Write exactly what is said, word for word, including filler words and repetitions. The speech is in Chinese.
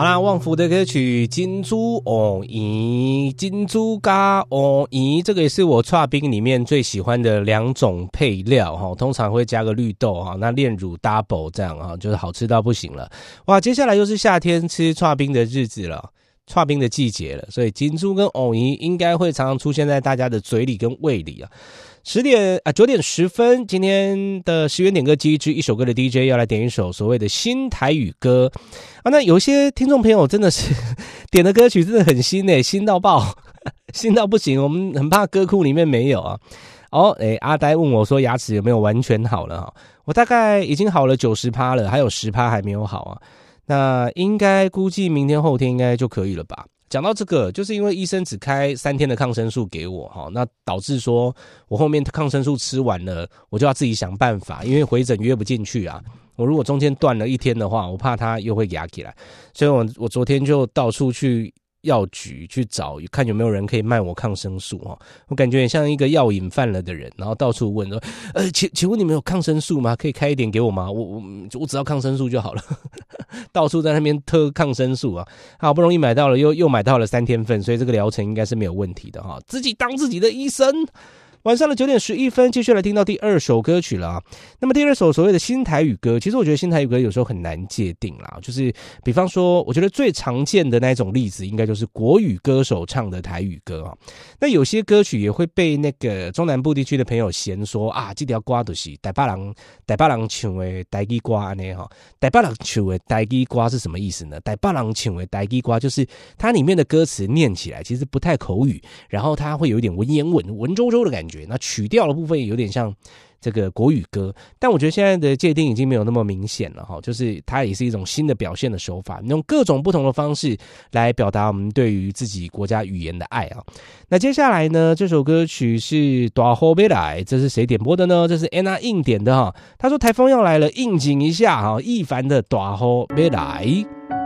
好啦，旺福的歌曲《金珠哦姨》，金珠加哦姨，这个也是我剉冰里面最喜欢的两种配料哈，通常会加个绿豆哈，那炼乳 double 这样哈，就是好吃到不行了。哇，接下来又是夏天吃剉冰的日子了。剉冰的季节了，所以金珠跟藕泥应该会常常出现在大家的嘴里跟胃里啊。十点啊，九点十分，今天的十元点歌机制，一首歌的 D J 要来点一首所谓的新台语歌啊。那有些听众朋友真的是点的歌曲真的很新诶、欸，新到爆，新到不行，我们很怕歌库里面没有啊。哦，诶，阿呆问我说牙齿有没有完全好了哈？我大概已经好了 百分之九十 了，还有 百分之十 还没有好啊。那应该估计明天后天应该就可以了吧。讲到这个，就是因为医生只开三天的抗生素给我哈，那导致说我后面抗生素吃完了，我就要自己想办法，因为回诊约不进去啊。我如果中间断了一天的话，我怕它又会压起来，所以我我昨天就到处去药局去找，看有没有人可以卖我抗生素哈。我感觉很像一个药瘾犯了的人，然后到处问说，呃，请请问你们有抗生素吗？可以开一点给我吗？我我我只要抗生素就好了。到处在那边特抗生素啊，好不容易买到了，又又买到了三天份，所以这个疗程应该是没有问题的哈。自己当自己的医生。晚上的九点十一分，继续来听到第二首歌曲了啊。那么第二首所谓的新台语歌，其实我觉得新台语歌有时候很难界定啦。就是比方说，我觉得最常见的那种例子，应该就是国语歌手唱的台语歌啊。那有些歌曲也会被那个中南部地区的朋友嫌说啊，这条歌就是台北人台北人唱的台语歌安尼哈。台北人唱的台语歌是什么意思呢？台北人唱的台语歌就是它里面的歌词念起来其实不太口语，然后它会有一点文言文文绉绉的感觉。那曲调的部分也有点像这个国语歌，但我觉得现在的界定已经没有那么明显了哈，就是它也是一种新的表现的手法，用各种不同的方式来表达我们对于自己国家语言的爱啊。那接下来呢，这首歌曲是大雨要来，这是谁点播的呢？这是 Anna 应点的哈，他说台风要来了，应景一下哈，易凡的大雨要来。